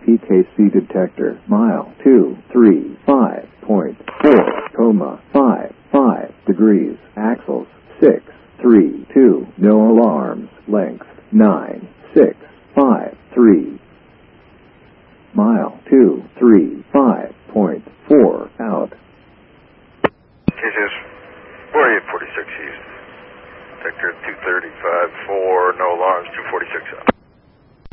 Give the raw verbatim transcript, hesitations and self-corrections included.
P K C detector. Mile two three five point four, coma five five degrees. Axles six three two. No alarms. Length nine six five three. Mile two three five point four out. Cases forty-eight forty-six East. Sector two thirty-five four, no alarms, two forty-six out.